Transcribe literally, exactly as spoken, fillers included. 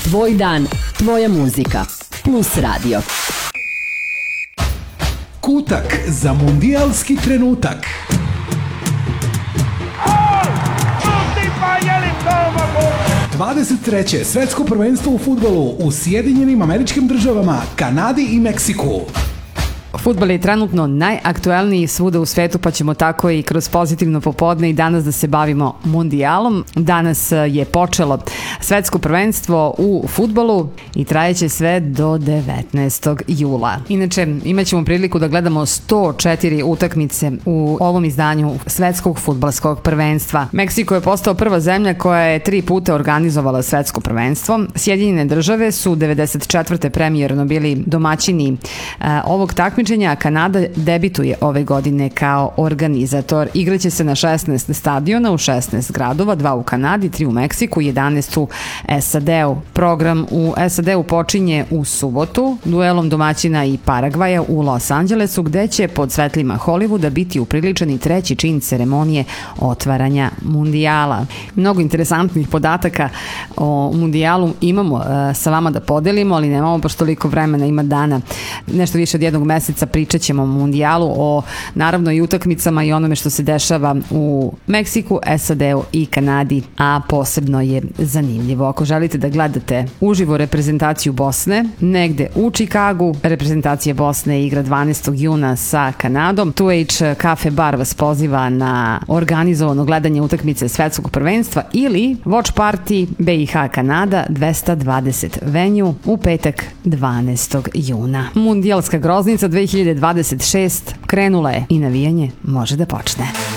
Tvoj dan, tvoja muzika. Plus radio. Kutak za mundijalski trenutak. dvadeset treće svetsko prvenstvo u fudbalu u Sjedinjenim Američkim Državama, Kanadi i Meksiku. Fudbal je trenutno najaktuelniji svuda u svetu, pa ćemo tako i kroz pozitivno popodne i danas da se bavimo mundijalom. Danas je počelo svetsko prvenstvo u fudbalu i trajeće sve do devetnaestog jula. Inače, imat ćemo priliku da gledamo sto četiri utakmice u ovom izdanju svetskog fudbalskog prvenstva. Meksiko je postao prva zemlja koja je tri puta organizovala svetsko prvenstvo. Sjedinjene države su devedeset četvrte premijerno bili domaćini a, ovog takmičenja, a Kanada debituje ove godine kao organizator. Igraće se na šesnaest stadiona u šesnaest gradova, dva u Kanadi, tri u Meksiku, jedanaest u S A D-u. Program u S A D-u počinje u subotu duelom domaćina i Paragvaja u Los Angelesu, gde će pod svetlima Hollywooda biti upriličeni treći čin ceremonije otvaranja mundijala. Mnogo interesantnih podataka o mundijalu imamo uh, sa vama da podelimo, ali nemamo baš toliko vremena, ima dana, nešto više od jednog meseca pričat ćemo o mundijalu, o naravno i utakmicama i onome što se dešava u Meksiku, S A D-u i Kanadi, a posebno je zanimljivo. Ako želite da gledate uživo reprezentaciju Bosne, negde u Čikagu, reprezentacija Bosne igra dvanaestog juna sa Kanadom. two H Cafe Bar vas poziva na organizovano gledanje utakmice svetskog prvenstva ili Watch Party B i H Kanada dvesta dvadeset venue u petak dvanaestog juna. Mundijalska groznica dve hiljade dvadeset šest krenula je i navijanje može da počne.